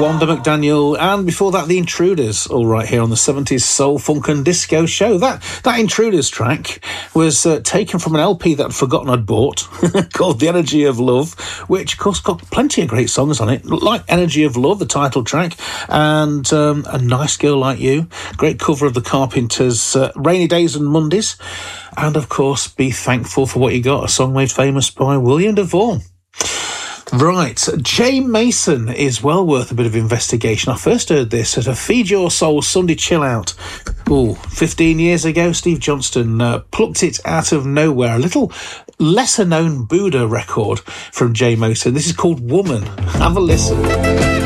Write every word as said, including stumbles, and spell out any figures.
Wanda McDaniel, and before that, The Intruders, all right here on the seventies Soul, Funk and Disco Show. That that Intruders track was uh, taken from an L P that I'd forgotten I'd bought called The Energy of Love, which, of course, got plenty of great songs on it, like Energy of Love, the title track, and um, A Nice Girl Like You, great cover of the Carpenters' uh, Rainy Days and Mondays, and, of course, Be Thankful for What You Got, a song made famous by William DeVaughn. Right, Jay Mason is well worth a bit of investigation. I first heard this at a Feed Your Soul Sunday Chill Out. Oh, fifteen years ago, Steve Johnston uh, plucked it out of nowhere. A little lesser-known Buddha record from Jay Mason. This is called Woman. Have a listen.